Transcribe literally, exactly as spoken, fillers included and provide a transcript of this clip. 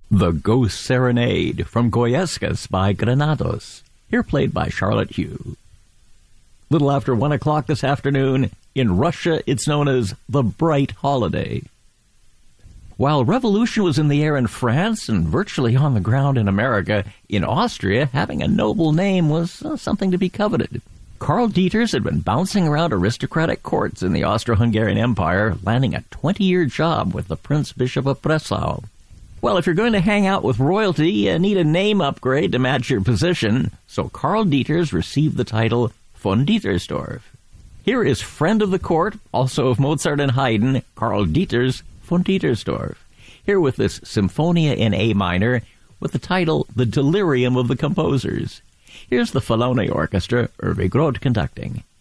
The Ghost Serenade from Goyescas by Granados, here played by Charlotte Hugh. Little after one o'clock this afternoon, in Russia it's known as the Bright Holiday. While revolution was in the air in France and virtually on the ground in America, in Austria, having a noble name was uh, something to be coveted. Karl Dieters had been bouncing around aristocratic courts in the Austro-Hungarian Empire, landing a twenty-year job with the Prince Bishop of Breslau. Well, if you're going to hang out with royalty, you need a name upgrade to match your position, so Karl Dieters received the title von Dietersdorf. Here is friend of the court, also of Mozart and Haydn, Karl Dieters von Dietersdorf, here with this Symphonia in A minor with the title The Delirium of the Composers. Here's the Filone Orchestra, Uwe Groth conducting.